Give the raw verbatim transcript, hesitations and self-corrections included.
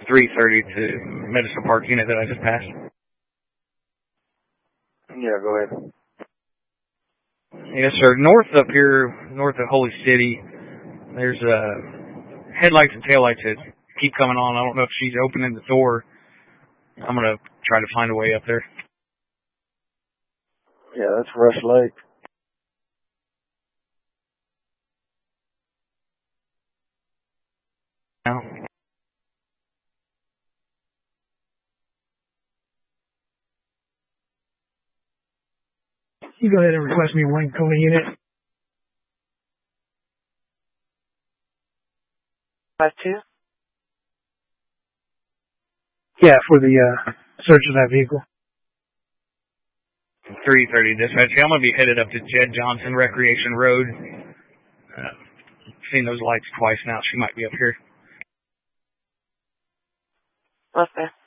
three thirty to Medicine Park unit that I just passed. Yeah, go ahead. Yes, sir. North up here, north of Holy City, there's uh, headlights and taillights that keep coming on. I don't know if she's opening the door. I'm going to try to find a way up there. Yeah, that's Rush Lake. Now. You go ahead and request me one coma unit. Five two? Yeah, for the uh, search of that vehicle. three thirty dispatch. I'm going to be headed up to Jed Johnson Recreation Road. Uh, seen those lights twice now. She might be up here. What's there?